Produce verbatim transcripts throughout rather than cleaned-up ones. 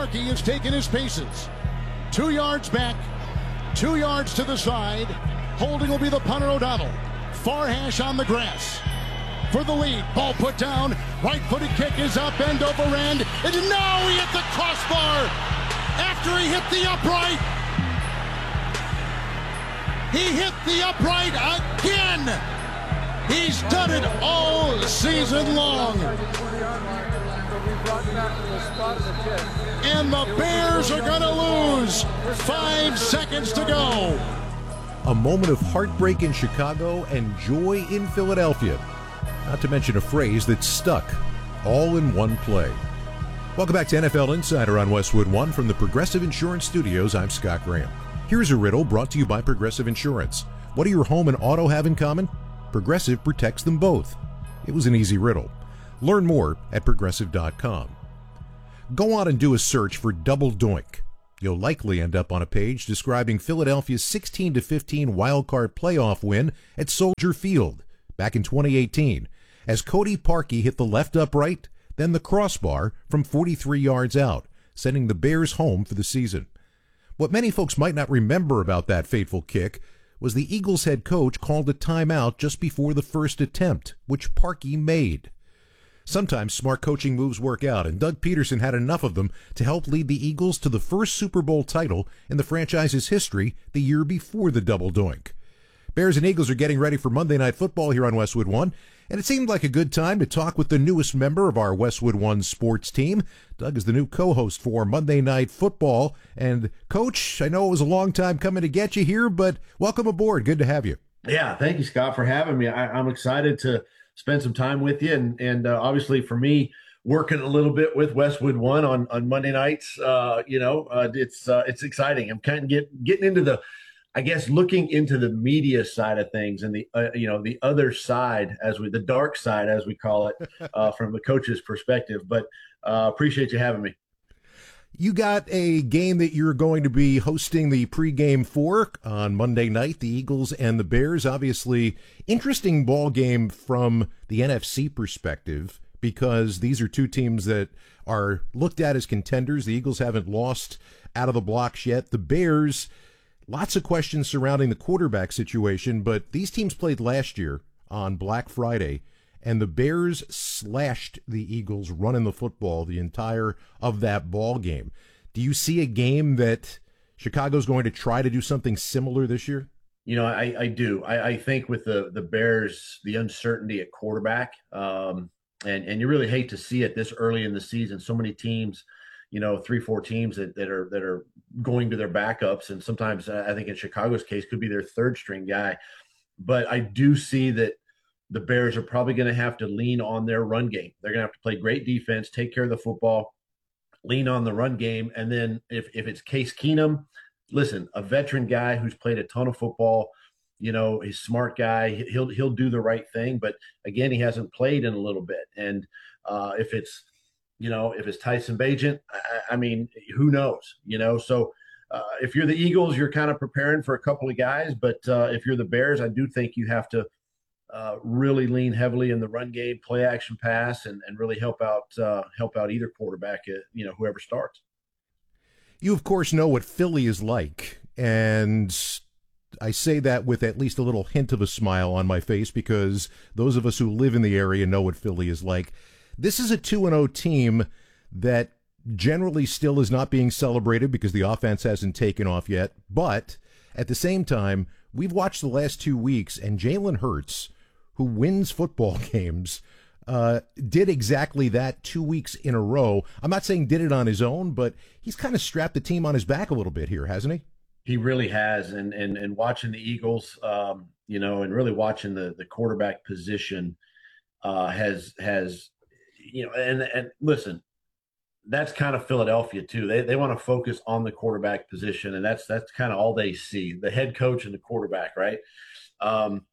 Parkey has taken his paces. Two yards back, two yards to the side. Holding will be the punter, O'Donnell. Far hash on the grass. For the lead, ball put down. Right-footed kick is up, end over end. And now he hit the crossbar after he hit the upright. He hit the upright again. He's done it all season long. And the Bears are going to lose. Five seconds to go. A moment of heartbreak in Chicago and joy in Philadelphia. Not to mention a phrase that stuck, all in one play. Welcome back to N F L Insider on Westwood One from the Progressive Insurance Studios. I'm Scott Graham. Here's a riddle brought to you by Progressive Insurance. What do your home and auto have in common? Progressive protects them both. It was an easy riddle. Learn more at progressive dot com. Go on and do a search for Double Doink. You'll likely end up on a page describing Philadelphia's sixteen to fifteen wildcard playoff win at Soldier Field back in twenty eighteen, as Cody Parkey hit the left upright, then the crossbar from forty-three yards out, sending the Bears home for the season. What many folks might not remember about that fateful kick was the Eagles head coach called a timeout just before the first attempt, which Parkey made. Sometimes smart coaching moves work out, and Doug Peterson had enough of them to help lead the Eagles to the first Super Bowl title in the franchise's history the year before the Double Doink. Bears and Eagles are getting ready for Monday Night Football here on Westwood One, and it seemed like a good time to talk with the newest member of our Westwood One sports team. Doug is the new co-host for Monday Night Football. And, Coach, I know it was a long time coming to get you here, but welcome aboard. Good to have you. Yeah, thank you, Scott, for having me. I, I'm excited to spend some time with you, and, and uh, obviously for me, working a little bit with Westwood One on, on Monday nights, uh, you know, uh, it's uh, it's exciting. I'm kind of get, getting into the, I guess, looking into the media side of things and the, uh, you know, the other side, as we, the dark side, as we call it, uh, from the coach's perspective. But uh, appreciate you having me. You got a game that you're going to be hosting the pregame for on Monday night, the Eagles and the Bears. Obviously, interesting ball game from the N F C perspective, because these are two teams that are looked at as contenders. The Eagles haven't lost out of the blocks yet. The Bears, lots of questions surrounding the quarterback situation, but these teams played last year on Black Friday, and the Bears slashed the Eagles running the football the entire of that ball game. Do you see a game that Chicago's going to try to do something similar this year? You know, I, I do. I, I think with the the Bears, the uncertainty at quarterback, um, and, and you really hate to see it this early in the season. So many teams, you know, three, four teams that, that are that are going to their backups, and sometimes uh, I think in Chicago's case could be their third string guy. But I do see that the Bears are probably going to have to lean on their run game. They're going to have to play great defense, take care of the football, lean on the run game, and then if if it's Case Keenum, listen, a veteran guy who's played a ton of football, you know, he's a smart guy. He'll he'll do the right thing, but again, he hasn't played in a little bit. And uh, if it's You know, if it's Tyson Bagent, I, I mean, who knows, you know? So uh, if you're the Eagles, you're kind of preparing for a couple of guys. But uh, if you're the Bears, I do think you have to uh, really lean heavily in the run game, play action pass, and, and really help out uh, help out either quarterback, uh, you know, whoever starts. You, of course, know what Philly is like. And I say that with at least a little hint of a smile on my face, because those of us who live in the area know what Philly is like. This is a two and oh team that generally still is not being celebrated because the offense hasn't taken off yet. But at the same time, we've watched the last two weeks, and Jalen Hurts, who wins football games, uh, did exactly that two weeks in a row. I'm not saying did it on his own, but he's kind of strapped the team on his back a little bit here, hasn't he? He really has. And and and watching the Eagles, um, you know, and really watching the the quarterback position uh, has has. You know, and and listen, that's kind of Philadelphia too. They they want to focus on the quarterback position, and that's that's kind of all they see: the head coach and the quarterback, right? Um,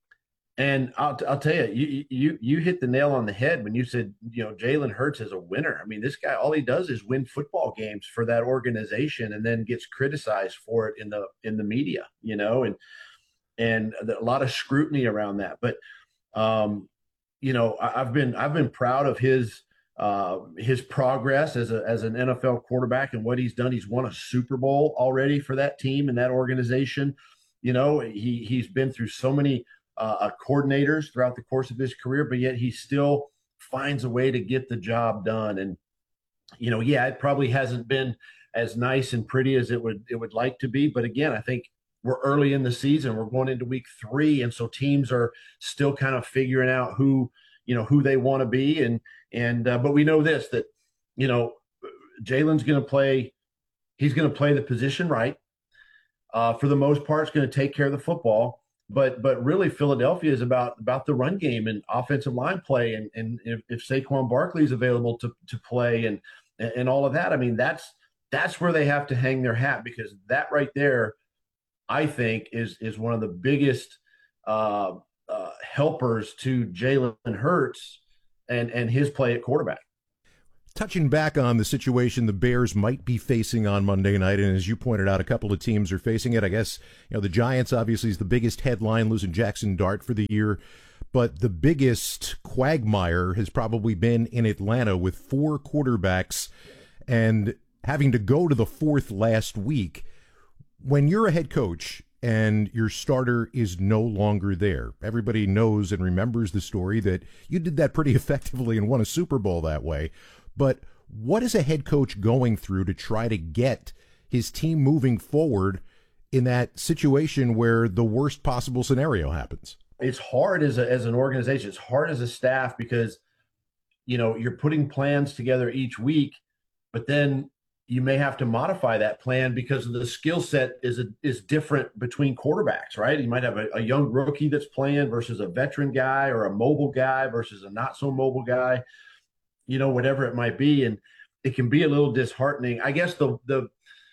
and I'll I'll tell you, you you you hit the nail on the head when you said, you know, Jalen Hurts is a winner. I mean, this guy, all he does is win football games for that organization, and then gets criticized for it in the in the media, you know, and and a lot of scrutiny around that, but. Um, You know, I've been I've been proud of his uh, his progress as a as an N F L quarterback and what he's done. He's won a Super Bowl already for that team and that organization. You know, he he's been through so many uh, coordinators throughout the course of his career, but yet he still finds a way to get the job done. And you know, yeah, it probably hasn't been as nice and pretty as it would it would like to be. But again, I think we're early in the season. We're going into week three, and so teams are still kind of figuring out who you know who they want to be. And and uh, but we know this, that you know Jalen's going to play. He's going to play the position right. Uh, for the most part, it's going to take care of the football. But but really, Philadelphia is about about the run game and offensive line play, and and if, if Saquon Barkley is available to to play and and all of that. I mean, that's that's where they have to hang their hat, because that right there, I think, is is one of the biggest uh, uh, helpers to Jalen Hurts and and his play at quarterback. Touching back on the situation the Bears might be facing on Monday night, and as you pointed out, a couple of teams are facing it. I guess you know the Giants obviously is the biggest headline, losing Jackson Dart for the year, but the biggest quagmire has probably been in Atlanta with four quarterbacks and having to go to the fourth last week. When you're a head coach and your starter is no longer there, everybody knows and remembers the story that you did that pretty effectively and won a Super Bowl that way. But what is a head coach going through to try to get his team moving forward in that situation where the worst possible scenario happens? It's hard as a, as an organization. It's hard as a staff, because, you know, you're putting plans together each week, but then you may have to modify that plan because of the skill set is a, is different between quarterbacks, right? You might have a, a young rookie that's playing versus a veteran guy, or a mobile guy versus a not so mobile guy, you know, whatever it might be. And it can be a little disheartening. I guess the, the,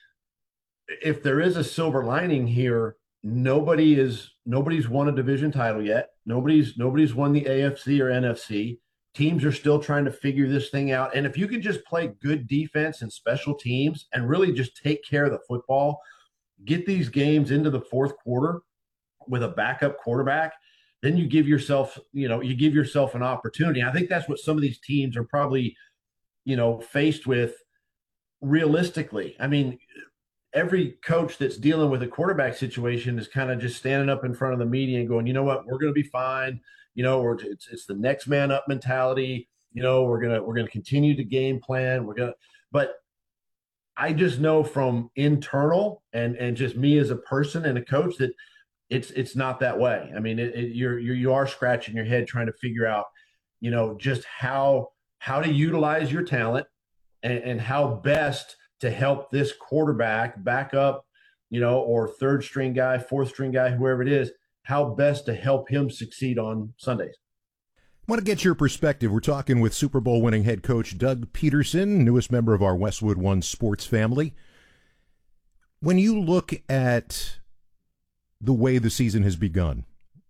if there is a silver lining here, nobody is, nobody's won a division title yet. Nobody's, nobody's won the A F C or N F C. Teams are still trying to figure this thing out. And if you can just play good defense and special teams and really just take care of the football, get these games into the fourth quarter with a backup quarterback, then you give yourself, you know, you give yourself an opportunity. I think that's what some of these teams are probably, you know, faced with realistically. I mean, every coach that's dealing with a quarterback situation is kind of just standing up in front of the media and going, you know what, we're going to be fine. You know, we're, it's it's the next man up mentality. You know, we're gonna we're gonna continue to game plan. We're gonna, but I just know from internal and and just me as a person and a coach that it's it's not that way. I mean, it, it, you're you're you are scratching your head trying to figure out, you know, just how how to utilize your talent and, and how best to help this quarterback back up, you know, or third string guy, fourth string guy, whoever it is, how best to help him succeed on Sundays. I want to get your perspective. We're talking with Super Bowl winning head coach Doug Peterson, newest member of our Westwood One sports family. When you look at the way the season has begun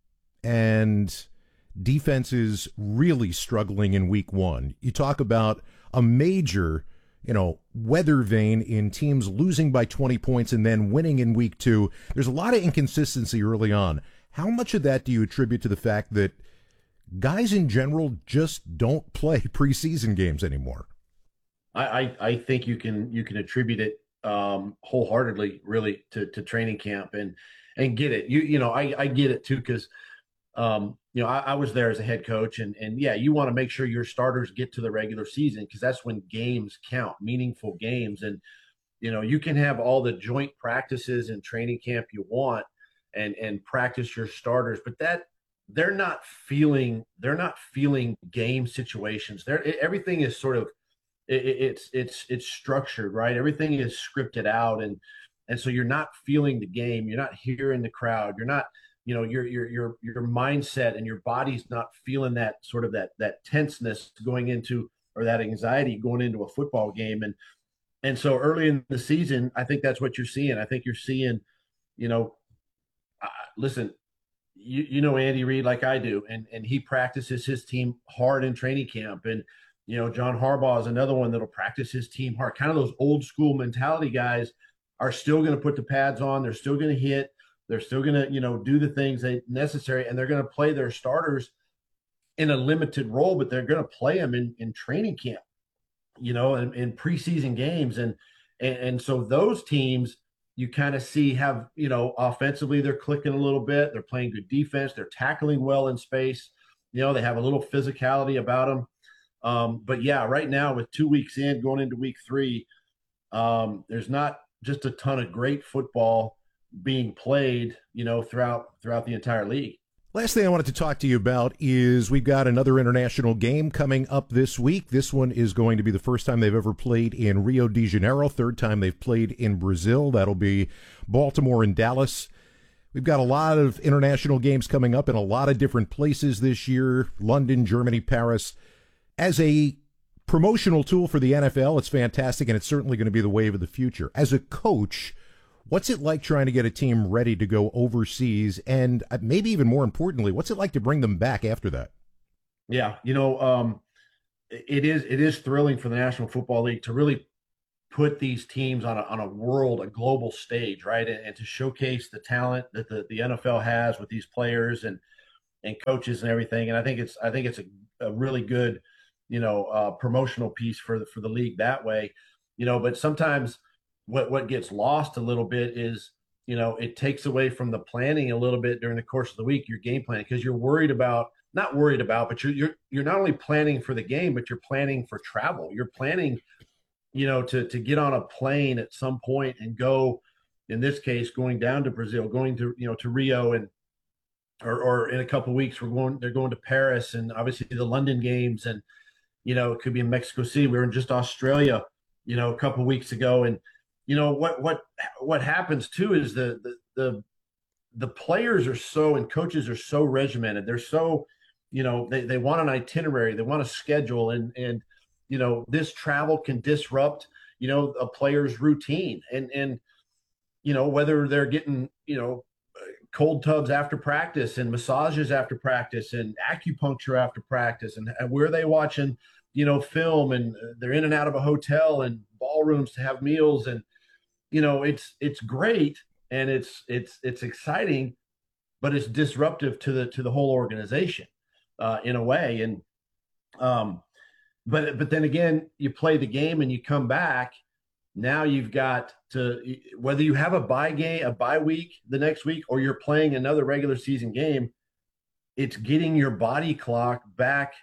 and defenses really struggling in week one, you talk about a major, you know, weather vane in teams losing by twenty points and then winning in week two. There's a lot of inconsistency early on. How much of that do you attribute to the fact that guys in general just don't play preseason games anymore? I, I, I think you can you can attribute it um, wholeheartedly, really, to, to training camp and and get it. You you know I, I get it too, because um, you know I, I was there as a head coach, and and yeah, you want to make sure your starters get to the regular season, because that's when games count, meaningful games. And you know you can have all the joint practices and training camp you want, and and practice your starters, but that they're not feeling they're not feeling game situations. They're everything is sort of it, it's it's it's structured, right? Everything is scripted out, and and so you're not feeling the game. You're not hearing the crowd. You're not, you know, your your your your mindset and your body's not feeling that sort of that that tenseness going into, or that anxiety going into a football game. And and so early in the season, I think that's what you're seeing. I think you're seeing, you know, uh, listen. You, you know Andy Reid like I do, and and he practices his team hard in training camp. And you know John Harbaugh is another one that'll practice his team hard. Kind of those old school mentality guys are still going to put the pads on. They're still going to hit. They're still going to you know do the things they necessary, and they're going to play their starters in a limited role, but they're going to play them in, in training camp, you know, in, in preseason games. And, and, and so those teams you kind of see have, you know, offensively, they're clicking a little bit. They're playing good defense. They're tackling well in space. You know, they have a little physicality about them. Um, but yeah, right now with two weeks in, going into week three, um, there's not just a ton of great football being played, you know, throughout throughout the entire league. Last thing I wanted to talk to you about is we've got another international game coming up this week. This one is going to be the first time they've ever played in Rio de Janeiro, third time they've played in Brazil. That'll be Baltimore and Dallas. We've got a lot of international games coming up in a lot of different places this year, London, Germany, Paris. As a promotional tool for the N F L, it's fantastic, and it's certainly going to be the wave of the future. As a coach, what's it like trying to get a team ready to go overseas? And maybe even more importantly, what's it like to bring them back after that? Yeah, you know, um, it is it is thrilling for the National Football League to really put these teams on a, on a world, a global stage, right? And, and to showcase the talent that the, the N F L has with these players and and coaches and everything. And I think it's I think it's a, a really good, you know, uh, promotional piece for the, for the league that way, you know, but sometimes what, what gets lost a little bit is, you know, it takes away from the planning a little bit during the course of the week, your game planning, because you're worried about, not worried about, but you're, you're, you're not only planning for the game, but you're planning for travel. You're planning, you know, to, to get on a plane at some point and go, in this case, going down to Brazil, going to, you know, to Rio, and, or, or in a couple of weeks, we're going, they're going to Paris, and obviously the London games, and, you know, it could be in Mexico City. We were in just Australia, you know, a couple of weeks ago. And, you know, what, what, what happens too is the, the, the, the players are so, and coaches are so regimented. They're so, you know, they, they want an itinerary, they want a schedule, and, and, you know, this travel can disrupt, you know, a player's routine. And, and, you know, whether they're getting, you know, cold tubs after practice and massages after practice and acupuncture after practice, and, and where they watching, you know, film, and they're in and out of a hotel and ballrooms to have meals. And, you know, it's, it's great. And it's, it's, it's exciting, but it's disruptive to the, to the whole organization uh, in a way. And, um, but, but then again, you play the game and you come back. Now you've got to, whether you have a bye game, a bye week the next week, or you're playing another regular season game, it's getting your body clock back.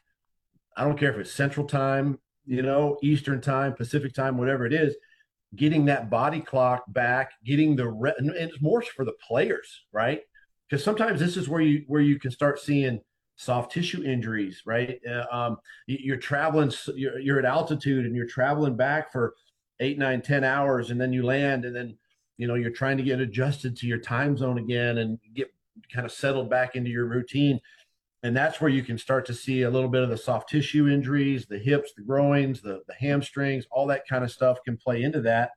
I don't care if it's Central Time, you know, Eastern Time, Pacific Time, whatever it is, getting that body clock back, getting the, re- and it's more for the players, right? Because sometimes this is where you, where you can start seeing soft tissue injuries, right? Uh, um, you're traveling, you're, you're at altitude and you're traveling back for eight, nine, ten hours, and then you land, and then, you know, you're trying to get adjusted to your time zone again and get kind of settled back into your routine. And that's where you can start to see a little bit of the soft tissue injuries, the hips, the groins, the, the hamstrings, all that kind of stuff can play into that.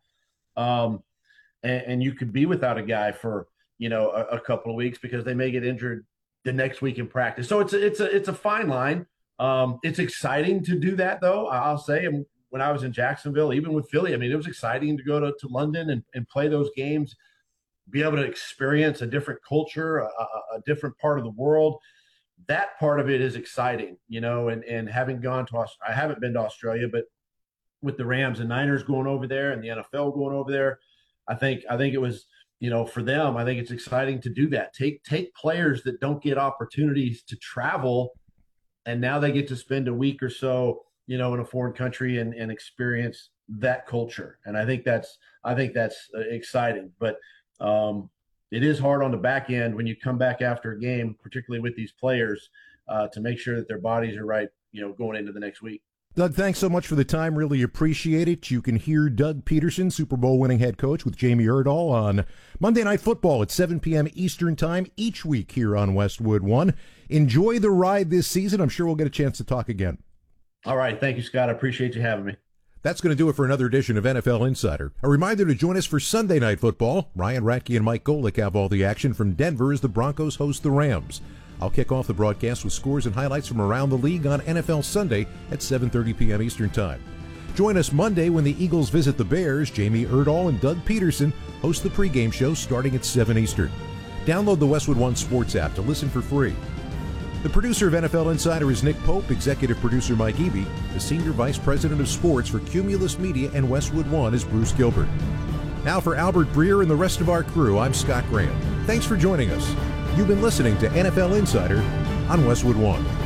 Um, and, and you could be without a guy for, you know, a, a couple of weeks because they may get injured the next week in practice. So it's a, it's a, it's a fine line. Um, it's exciting to do that, though. I'll say, and when I was in Jacksonville, even with Philly, I mean, it was exciting to go to, to London and, and play those games, be able to experience a different culture, a, a different part of the world. That part of it is exciting, you know, and, and having gone to, I haven't been to Australia, but with the Rams and Niners going over there and the N F L going over there, I think, I think it was, you know, for them, I think it's exciting to do that. Take, take players that don't get opportunities to travel, and now they get to spend a week or so, you know, in a foreign country and, and experience that culture. And I think that's, I think that's exciting, but um, it is hard on the back end when you come back after a game, particularly with these players, uh, to make sure that their bodies are right, you know, going into the next week. Doug, thanks so much for the time. Really appreciate it. You can hear Doug Peterson, Super Bowl winning head coach, with Jamie Erdahl on Monday Night Football at seven p.m. Eastern Time each week here on Westwood One. Enjoy the ride this season. I'm sure we'll get a chance to talk again. All right. Thank you, Scott. I appreciate you having me. That's going to do it for another edition of N F L Insider. A reminder to join us for Sunday Night Football. Ryan Ratke and Mike Golick have all the action from Denver as the Broncos host the Rams. I'll kick off the broadcast with scores and highlights from around the league on N F L Sunday at seven thirty p.m. Eastern Time. Join us Monday when the Eagles visit the Bears. Jamie Erdahl and Doug Peterson host the pregame show starting at seven Eastern. Download the Westwood One Sports app to listen for free. The producer of N F L Insider is Nick Pope, executive producer Mike Eby. The senior vice president of sports for Cumulus Media and Westwood One is Bruce Gilbert. Now for Albert Breer and the rest of our crew, I'm Scott Graham. Thanks for joining us. You've been listening to N F L Insider on Westwood One.